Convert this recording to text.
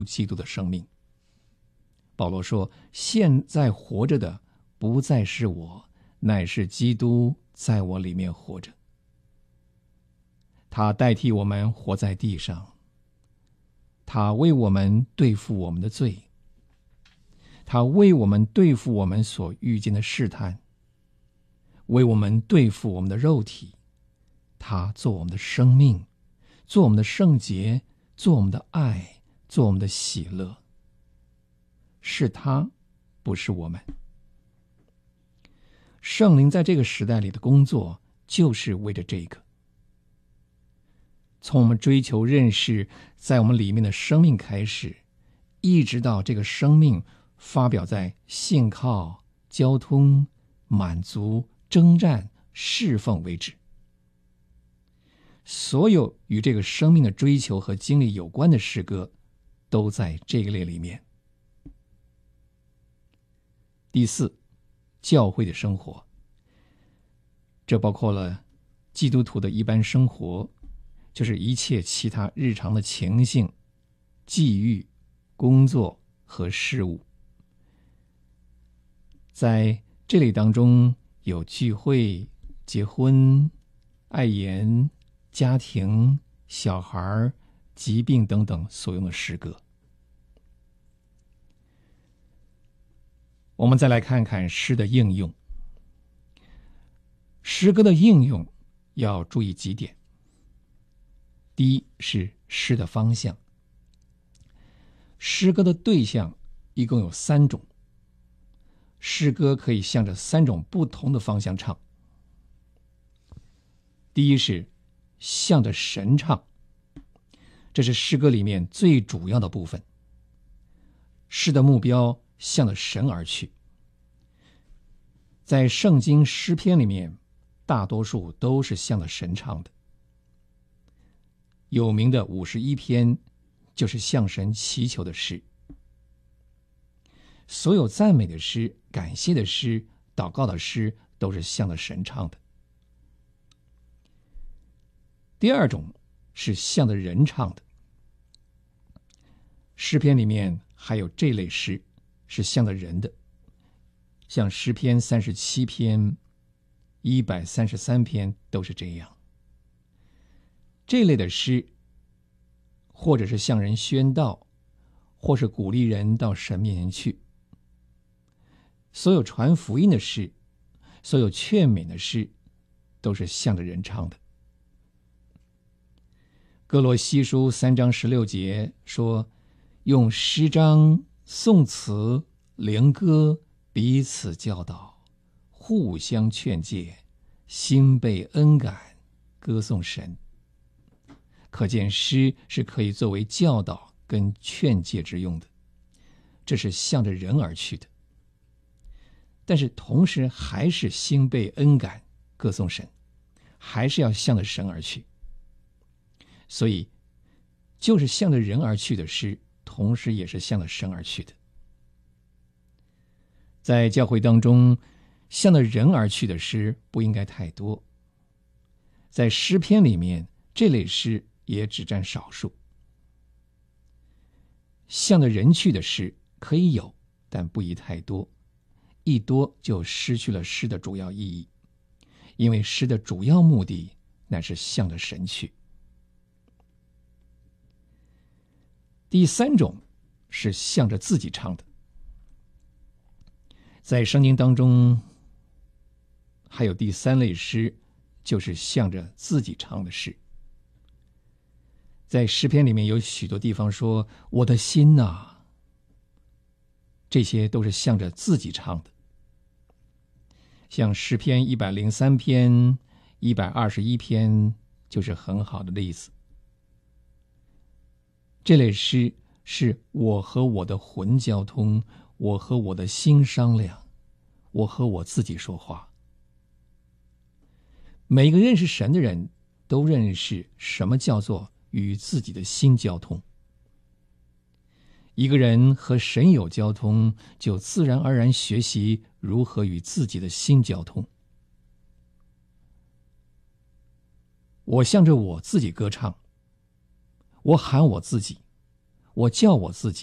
基督的生命。保罗说，现在活着的不再是我，乃是基督在我里面活着。他代替我们活在地上，他为我们对付我们的罪，他为我们对付我们所遇见的试探，为我们对付我们的肉体，他做我们的生命，做我们的圣洁，做我们的爱，做我们的喜乐。是他，不是我们。圣灵在这个时代里的工作，就是为着这个。从我们追求认识在我们里面的生命开始，一直到这个生命发表在信靠、交通、满足、征战、侍奉为止。所有与这个生命的追求和经历有关的诗歌，都在这个列里面。第四，教会的生活，这包括了基督徒的一般生活，就是一切其他日常的情形、际遇、工作和事务。在这里当中有聚会、结婚、爱言、家庭、小孩、疾病等等所用的诗歌。我们再来看看诗的应用。诗歌的应用要注意几点。第一是诗的方向。诗歌的对象一共有3种，诗歌可以向着3种不同的方向唱。第一是向着神唱，这是诗歌里面最主要的部分。诗的目标向着神而去。在圣经诗篇里面，大多数都是向着神唱的。有名的51篇就是向神祈求的诗。所有赞美的诗、感谢的诗、祷告的诗都是向着神唱的。第二种是向着人唱的。诗篇里面还有这类诗是向着人的，像诗篇37篇、133篇都是这样。这类的诗或者是向人宣道，或是鼓励人到神面前去。所有传福音的诗，所有劝勉的诗，都是向着人唱的。哥罗西书3章16节说，用诗章、颂词、灵歌彼此教导，互相劝诫，心被恩感，歌颂神。可见诗是可以作为教导跟劝诫之用的，这是向着人而去的。但是同时还是心被恩感，歌颂神，还是要向着神而去。所以就是向着人而去的诗，同时也是向着神而去的。在教会当中，向着人而去的诗不应该太多。在诗篇里面，这类诗也只占少数。向着人去的诗可以有，但不宜太多，一多就失去了诗的主要意义，因为诗的主要目的乃是向着神去。第3种是向着自己唱的。在圣经当中还有第3类诗，就是向着自己唱的诗。在诗篇里面有许多地方说，我的心啊，这些都是向着自己唱的。像诗篇103篇、121篇就是很好的例子。这类诗是我和我的魂交通，我和我的心商量，我和我自己说话。每一个认识神的人都认识什么叫做与自己的心交通。一个人和神有交通，就自然而然学习如何与自己的心交通。我向着我自己歌唱，我喊我自己， 我叫我自己。